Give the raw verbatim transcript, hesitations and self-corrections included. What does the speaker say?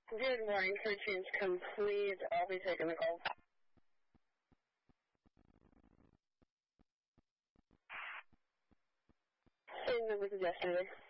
Good morning, thirteen's complete. I'll be taking the call. Same number as yesterday.